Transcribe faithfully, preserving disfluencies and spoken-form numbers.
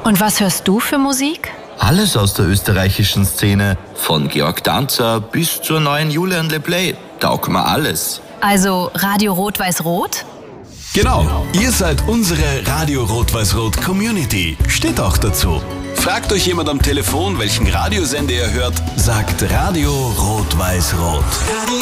Und was hörst du für Musik? Alles aus der österreichischen Szene. Von Georg Danzer bis zur neuen Julian Le Play. Taugt mir alles. Also Radio Rot-Weiß-Rot? Genau, ihr seid unsere Radio Rot-Weiß-Rot Community. Steht auch dazu. Fragt euch jemand am Telefon, welchen Radiosender ihr hört, sagt Radio Rot-Weiß-Rot.